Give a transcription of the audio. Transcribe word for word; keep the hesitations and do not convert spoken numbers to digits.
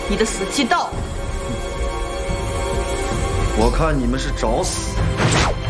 你的死期到了。 我看你们是找死。